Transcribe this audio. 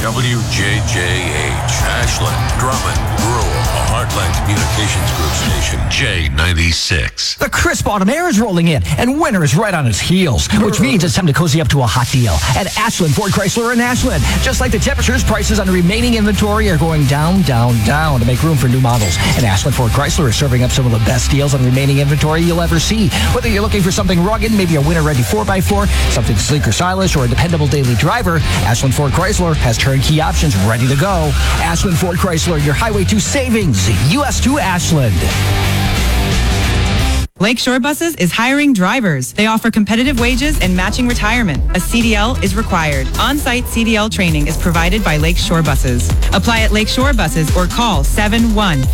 WJJH, Ashland, Drummond, Rural, a Heartland Communications Group station, J96. The crisp autumn air is rolling in, and winter is right on its heels, which means it's time to cozy up to a hot deal at Ashland Ford Chrysler in Ashland. Just like the temperatures, prices on the remaining inventory are going down, down, down to make room for new models. And Ashland Ford Chrysler is serving up some of the best deals on remaining inventory you'll ever see. Whether you're looking for something rugged, maybe a winter-ready 4x4, something sleek or stylish, or a dependable daily driver, Ashland Ford Chrysler has turnkey options ready to go. Ashland Ford Chrysler, your highway to savings. US to Ashland. Lakeshore Buses is hiring drivers. They offer competitive wages and matching retirement. A CDL is required. On-site CDL training is provided by Lakeshore Buses. Apply at Lakeshore Buses or call 71